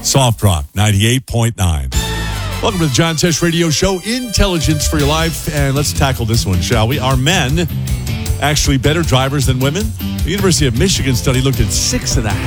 Soft Rock 98.9. Welcome to the John Tesh Radio Show, Intelligence for Your Life. And let's tackle this one, shall we? Are men actually better drivers than women? The University of Michigan study looked at 6.5